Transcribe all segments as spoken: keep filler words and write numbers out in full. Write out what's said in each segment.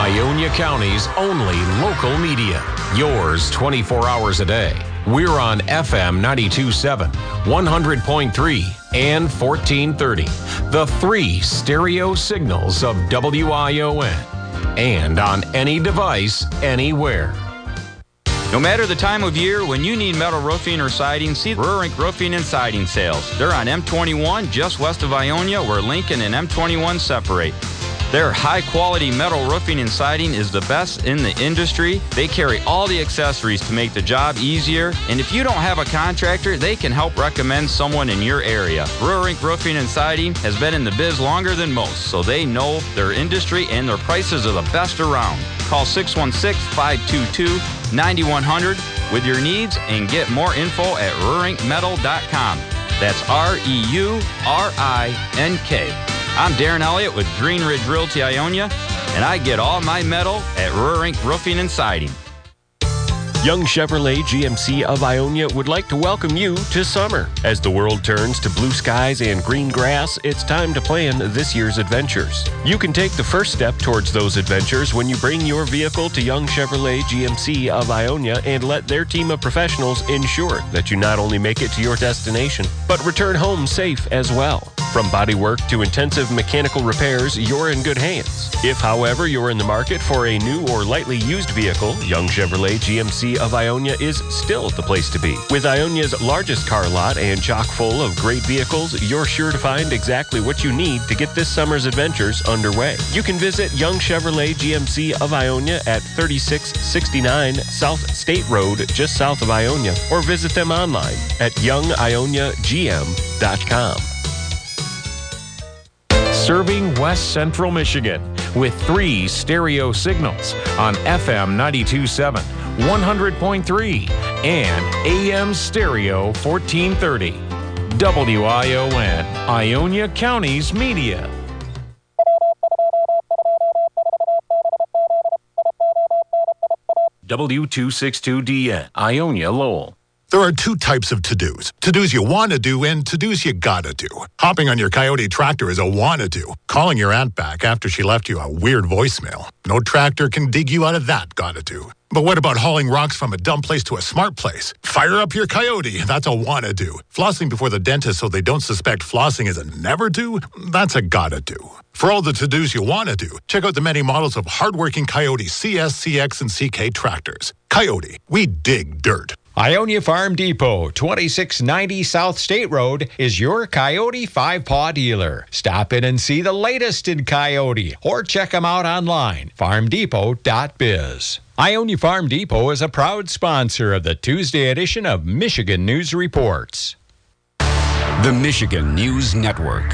Ionia County's only local media. Yours twenty-four hours a day. We're on F M ninety-two point seven, one hundred point three, and fourteen thirty. The three stereo signals of W I O N. And on any device, anywhere. No matter the time of year, when you need metal roofing or siding, see Rurink Roofing and Siding Sales. They're on M twenty-one, just west of Ionia, where Lincoln and M twenty-one separate. Their high-quality metal roofing and siding is the best in the industry. They carry all the accessories to make the job easier. And if you don't have a contractor, they can help recommend someone in your area. Rurink Roofing and Siding has been in the biz longer than most, so they know their industry and their prices are the best around. Call six one six, five two two, nine one zero zero with your needs and get more info at rurink metal dot com. That's R E U R I N K. I'm Darren Elliott with Green Ridge Realty Ionia, and I get all my metal at Rurink Roofing and Siding. Young Chevrolet G M C of Ionia would like to welcome you to summer. As the world turns to blue skies and green grass, it's time to plan this year's adventures. You can take the first step towards those adventures when you bring your vehicle to Young Chevrolet G M C of Ionia and let their team of professionals ensure that you not only make it to your destination, but return home safe as well. From bodywork to intensive mechanical repairs, you're in good hands. If, however, you're in the market for a new or lightly used vehicle, Young Chevrolet G M C of Ionia is still the place to be. With Ionia's largest car lot and chock full of great vehicles, you're sure to find exactly what you need to get this summer's adventures underway. You can visit Young Chevrolet G M C of Ionia at thirty-six sixty-nine South State Road, just south of Ionia, or visit them online at young ionia g m dot com. Serving West Central Michigan with three stereo signals on F M ninety-two point seven, one hundred point three, and A M Stereo fourteen thirty. W I O N, Ionia County's media. W two sixty-two D N, Ionia Lowell. There are two types of to-dos. To-dos you want to do and to-dos you gotta do. Hopping on your Coyote tractor is a wanna do. Calling your aunt back after she left you a weird voicemail. No tractor can dig you out of that gotta do. But what about hauling rocks from a dumb place to a smart place? Fire up your Coyote. That's a wanna do. Flossing before the dentist so they don't suspect flossing is a never do? That's a gotta do. For all the to-dos you want to do, check out the many models of hardworking Coyote C S, C X, and C K tractors. Coyote, we dig dirt. Ionia Farm Depot, twenty-six ninety South State Road, is your Coyote five-paw dealer. Stop in and see the latest in Coyote, or check them out online, farm depot dot biz. Ionia Farm Depot is a proud sponsor of the Tuesday edition of Michigan News Reports. The Michigan News Network.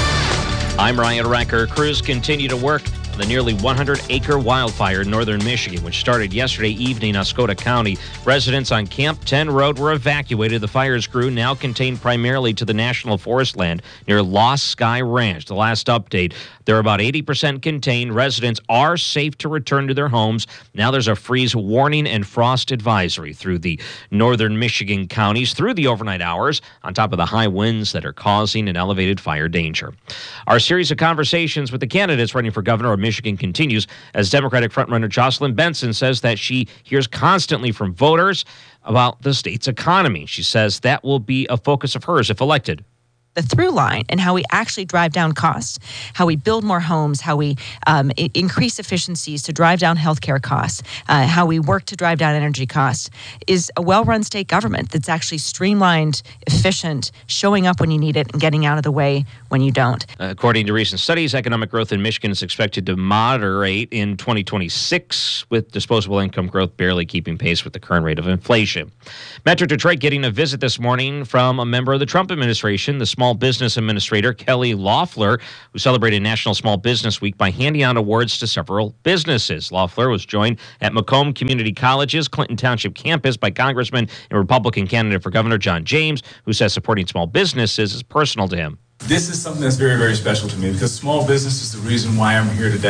I'm Ryan Recker. Crews continue to work on the nearly one hundred acre wildfire in northern Michigan, which started yesterday evening in Oscoda County. Residents on Camp ten Road were evacuated. The fire's crew now contained primarily to the National Forest land near Lost Sky Ranch. The last update, they're about eighty percent contained. Residents are safe to return to their homes. Now there's a freeze warning and frost advisory through the northern Michigan counties through the overnight hours, on top of the high winds that are causing an elevated fire danger. Our series of conversations with the candidates running for governor of Michigan continues as Democratic frontrunner Jocelyn Benson says that she hears constantly from voters about the state's economy. She says that will be a focus of hers if elected. The through line and how we actually drive down costs, how we build more homes, how we um, I- increase efficiencies to drive down healthcare costs, uh, how we work to drive down energy costs, is a well-run state government that's actually streamlined, efficient, showing up when you need it and getting out of the way when you don't. According to recent studies, economic growth in Michigan is expected to moderate in twenty twenty-six, with disposable income growth barely keeping pace with the current rate of inflation. Metro Detroit getting a visit this morning from a member of the Trump administration, the Small Business Administrator Kelly Loeffler, who celebrated National Small Business Week by handing out awards to several businesses. Loeffler was joined at Macomb Community College's Clinton Township campus by Congressman and Republican candidate for Governor John James, who says supporting small businesses is personal to him. This is something that's very, very special to me because small business is the reason why I'm here today.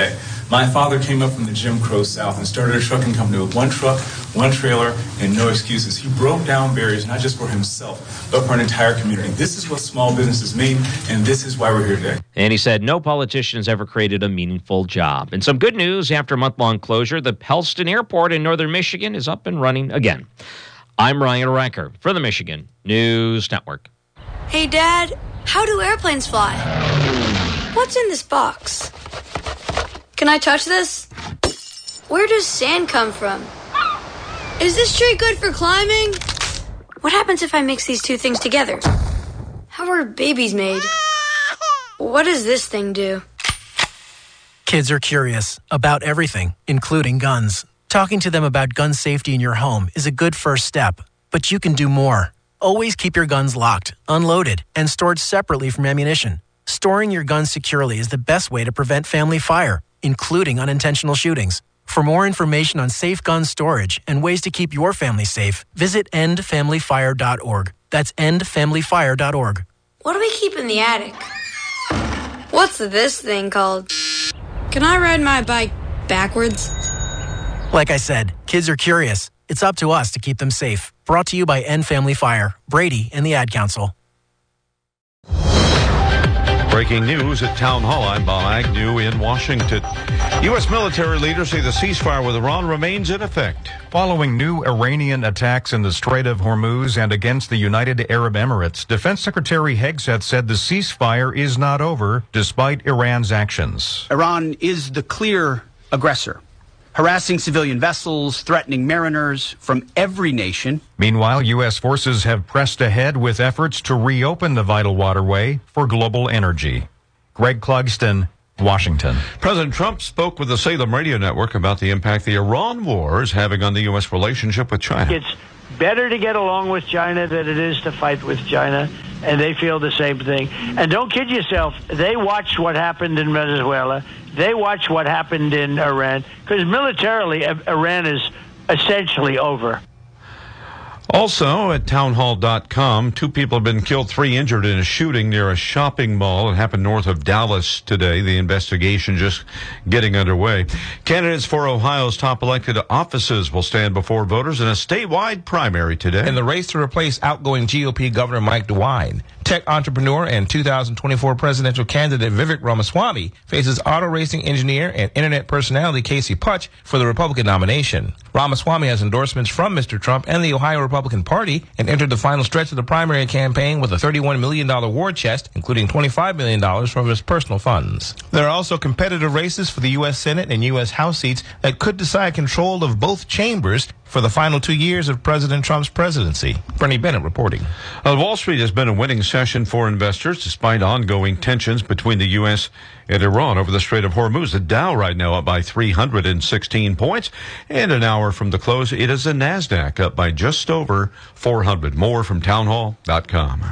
My father came up from the Jim Crow South and started a trucking company with one truck, one trailer, and no excuses. He broke down barriers, not just for himself, but for an entire community. This is what small businesses mean, and this is why we're here today. And he said no politician has ever created a meaningful job. And some good news, after a month-long closure, the Pellston Airport in northern Michigan is up and running again. I'm Ryan Ranker for the Michigan News Network. Hey, Dad, how do airplanes fly? What's in this box? Can I touch this? Where does sand come from? Is this tree good for climbing? What happens if I mix these two things together? How are babies made? What does this thing do? Kids are curious about everything, including guns. Talking to them about gun safety in your home is a good first step, but you can do more. Always keep your guns locked, unloaded, and stored separately from ammunition. Storing your guns securely is the best way to prevent family fire, including unintentional shootings. For more information on safe gun storage and ways to keep your family safe, visit end family fire dot org. That's end family fire dot org. What do we keep in the attic? What's this thing called? Can I ride my bike backwards? Like I said, kids are curious. It's up to us to keep them safe. Brought to you by End Family Fire, Brady, and the Ad Council. Breaking news at Town Hall. I'm Bob Agnew in Washington. U S military leaders say the ceasefire with Iran remains in effect. Following new Iranian attacks in the Strait of Hormuz and against the United Arab Emirates, Defense Secretary Hegseth said the ceasefire is not over despite Iran's actions. Iran is the clear aggressor, harassing civilian vessels, threatening mariners from every nation. Meanwhile, U S forces have pressed ahead with efforts to reopen the vital waterway for global energy. Greg Clugston, Washington. President Trump spoke with the Salem Radio Network about the impact the Iran war is having on the U S relationship with China. It's better to get along with China than it is to fight with China, and they feel the same thing. And don't kid yourself, they watched what happened in Venezuela. They watched what happened in Iran, because militarily, Iran is essentially over. Also, at townhall dot com, two people have been killed, three injured in a shooting near a shopping mall. It happened north of Dallas today. The investigation just getting underway. Candidates for Ohio's top elected offices will stand before voters in a statewide primary today. In the race to replace outgoing G O P Governor Mike DeWine, tech entrepreneur and two thousand twenty-four presidential candidate Vivek Ramaswamy faces auto racing engineer and internet personality Casey Putch for the Republican nomination. Ramaswamy has endorsements from Mister Trump and the Ohio Republican Party and entered the final stretch of the primary campaign with a thirty-one million dollars war chest, including twenty-five million dollars from his personal funds. There are also competitive races for the U S Senate and U S House seats that could decide control of both chambers for the final two years of President Trump's presidency. Bernie Bennett reporting. Uh, Wall Street has been a winning session for investors despite ongoing tensions between the U S and Iran over the Strait of Hormuz. The Dow right now up by three hundred sixteen points, and an hour from the close, it is the NASDAQ up by just over four hundred. More from townhall dot com.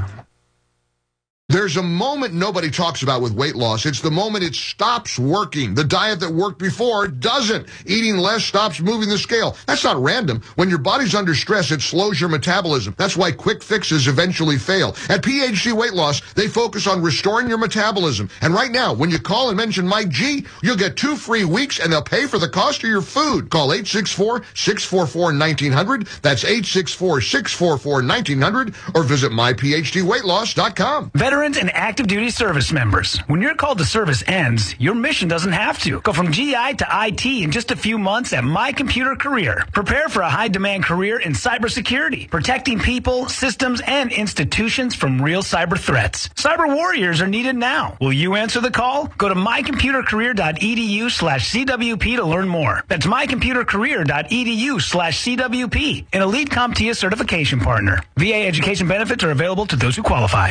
There's a moment nobody talks about with weight loss. It's the moment it stops working. The diet that worked before doesn't. Eating less stops moving the scale. That's not random. When your body's under stress, it slows your metabolism. That's why quick fixes eventually fail. At P H C Weight Loss, they focus on restoring your metabolism. And right now, when you call and mention Mike G, you'll get two free weeks and they'll pay for the cost of your food. Call eight six four, six four four, one nine zero zero. That's eight six four, six four four, one nine zero zero. Or visit my p h d weight loss dot com. Veterans and active duty service members. When your call to service ends, your mission doesn't have to. Go from G I to I T in just a few months at My Computer Career. Prepare for a high-demand career in cybersecurity, protecting people, systems, and institutions from real cyber threats. Cyber warriors are needed now. Will you answer the call? Go to my computer career dot e d u slash c w p to learn more. That's my computer career dot e d u slash c w p, an elite CompTIA certification partner. V A education benefits are available to those who qualify.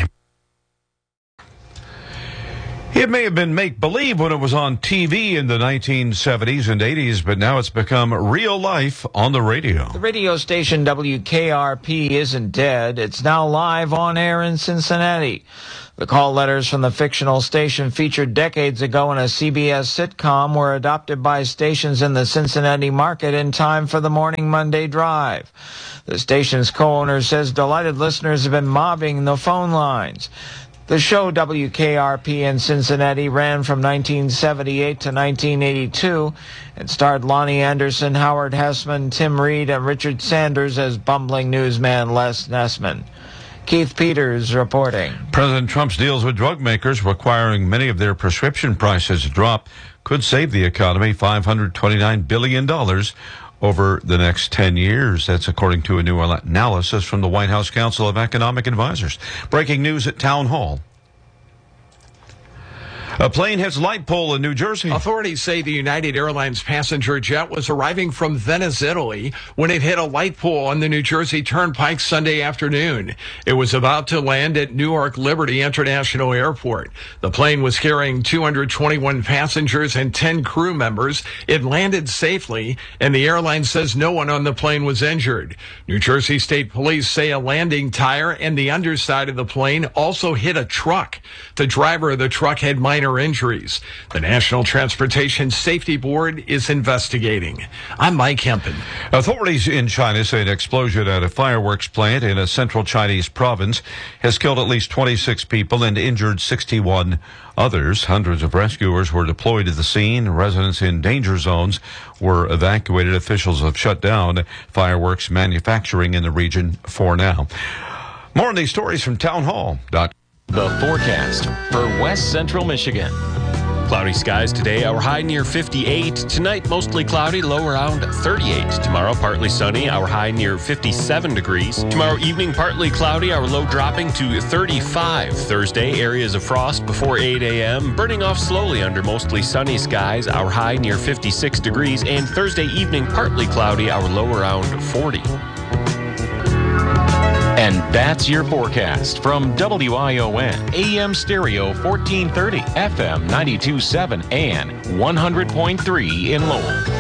It may have been make-believe when it was on T V in the nineteen seventies and eighties, but now it's become real life on the radio. The radio station W K R P isn't dead. It's now live on air in Cincinnati. The call letters from the fictional station featured decades ago in a C B S sitcom were adopted by stations in the Cincinnati market in time for the morning Monday drive. The station's co-owner says delighted listeners have been mobbing the phone lines. The show W K R P in Cincinnati ran from nineteen seventy-eight to nineteen eighty-two. It starred Lonnie Anderson, Howard Hessman, Tim Reed, and Richard Sanders as bumbling newsman Les Nessman. Keith Peters reporting. President Trump's deals with drug makers requiring many of their prescription prices to drop could save the economy five hundred twenty-nine billion dollars over the next ten years. That's according to a new analysis from the White House Council of Economic Advisors. Breaking news at Town Hall. A plane hits light pole in New Jersey. Authorities say the United Airlines passenger jet was arriving from Venice, Italy, when it hit a light pole on the New Jersey Turnpike Sunday afternoon. It was about to land at Newark Liberty International Airport. The plane was carrying two hundred twenty-one passengers and ten crew members. It landed safely, and the airline says no one on the plane was injured. New Jersey State Police say a landing tire and the underside of the plane also hit a truck. The driver of the truck had minor injuries. The National Transportation Safety Board is investigating. I'm Mike Hempen. Authorities in China say an explosion at a fireworks plant in a central Chinese province has killed at least twenty-six people and injured sixty-one others. Hundreds of rescuers were deployed to the scene. Residents in danger zones were evacuated. Officials have shut down fireworks manufacturing in the region for now. More on these stories from town hall dot com. The forecast for West Central Michigan. Cloudy skies today, our high near fifty-eight. Tonight, mostly cloudy, low around thirty-eight. Tomorrow, partly sunny, our high near fifty-seven degrees. Tomorrow evening, partly cloudy, our low dropping to thirty-five. Thursday, areas of frost before eight a.m., burning off slowly under mostly sunny skies, our high near fifty-six degrees. And Thursday evening, partly cloudy, our low around forty. And that's your forecast from W I O N, A M Stereo fourteen thirty, F M ninety-two point seven, and one hundred point three in Lowell.